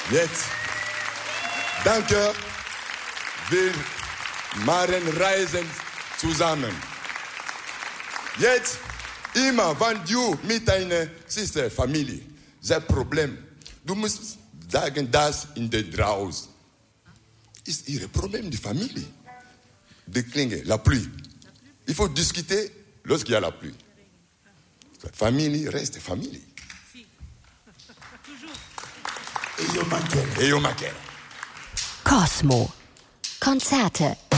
Jetzt, danke, wir machen Reisen zusammen. Jetzt, immer, wenn du mit deiner Schwester, Familie, das Problem, du musst sagen, das in der draußen ist ihr Problem, die Familie. Die Klinge, la pluie. Il faut discuter lorsqu'il y a la pluie. Famille reste famille. Cosmo. Konzerte